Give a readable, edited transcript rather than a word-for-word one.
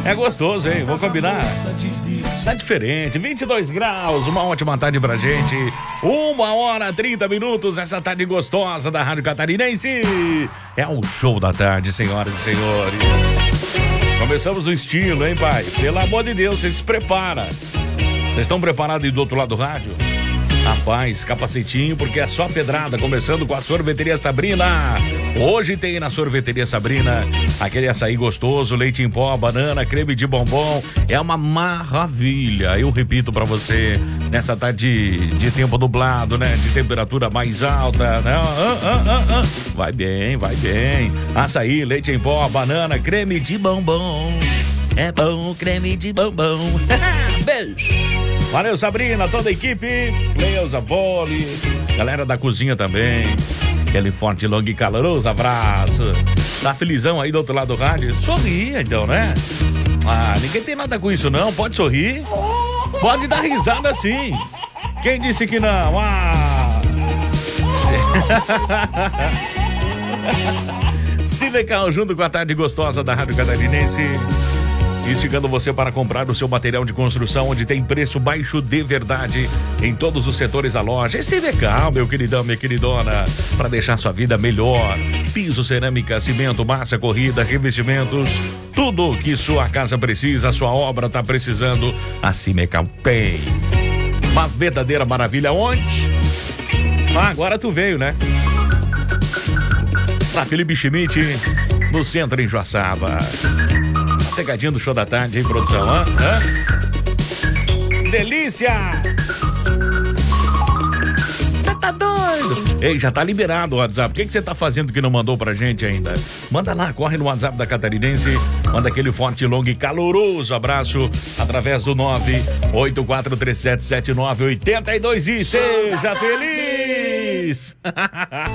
É gostoso, hein? Vou combinar. Tá diferente. 22 graus, uma ótima tarde pra gente. 1h30, essa tarde gostosa da Rádio Catarinense. É o show da tarde, senhoras e senhores. Começamos no estilo, hein, pai? Pelo amor de Deus, vocês se preparam. Vocês estão preparados aí do outro lado do rádio? Rapaz, capacetinho, porque é só pedrada, começando com a Sorveteria Sabrina. Hoje tem na Sorveteria Sabrina aquele açaí gostoso, leite em pó, banana, creme de bombom. É uma maravilha. Eu repito pra você, nessa tarde de tempo nublado, né? De temperatura mais alta, né? Vai bem, vai bem. Açaí, leite em pó, banana, creme de bombom. É bom, creme de bombom. Beijo. Valeu, Sabrina, toda a equipe, Cleusa, Vole, galera da cozinha também. Aquele forte, longo e caloroso abraço. Tá felizão aí do outro lado do rádio? Sorria então, né? Ah, ninguém tem nada com isso não, pode sorrir. Pode dar risada sim. Quem disse que não? Ah! Cinecal junto com a tarde gostosa da Rádio Catarinense. Instigando você para comprar o seu material de construção, onde tem preço baixo de verdade em todos os setores da loja. Esse Cinecal, meu queridão, minha queridona, para deixar sua vida melhor. Piso, cerâmica, cimento, massa, corrida, revestimentos, tudo que sua casa precisa, sua obra está precisando, a Cinecal tem. Uma verdadeira maravilha. Onde? Ah, agora tu veio, né? Na Felipe Schmidt, no centro em Joaçaba. Pegadinha do show da tarde, hein, produção? Hã? Delícia! Você tá doido? Ei, já tá liberado o WhatsApp. O que você tá fazendo que não mandou pra gente ainda? Manda lá, corre no WhatsApp da Catarinense. Manda aquele forte, longo e caloroso abraço através do 984377982 e seja feliz!